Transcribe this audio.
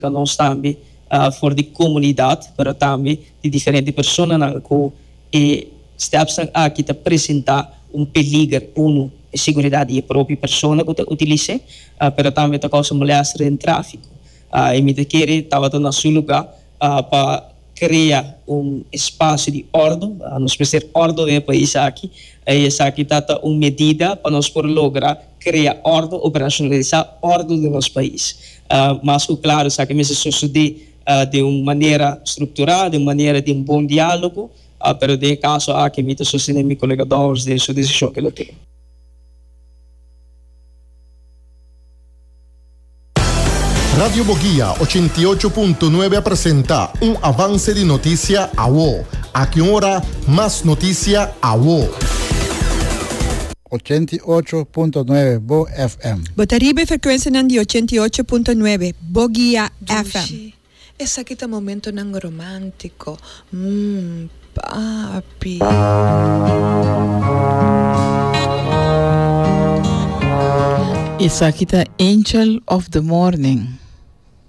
não também for de comunidade, mas também de diferentes pessoas que steps aqui te apresentar peligro uno a segurança da própria pessoa que utiliza, mas também te causa moléstia em tráfico. E me querer estava no seu lugar para criar espaço de ordem, nós precisamos de ordem no país aqui, e essa aqui está uma medida para nós poder lograr criar ordem, operacionalizar ordem do nosso país. Mas, claro, isso aqui se sucede de uma maneira estruturada, de uma maneira de bom diálogo, mas de caso aqui me sucede meu colega Dawes de sua decisão que ele tem. Radio Boguía 88.9 presenta un avance de noticia a WO. A qué hora más noticia a WO. 88.9 Bo FM. Botaribe frequenza di 88.9 Boguía FM. Esa kita momento ng romantico. Papi. Esa kita Angel of the Morning.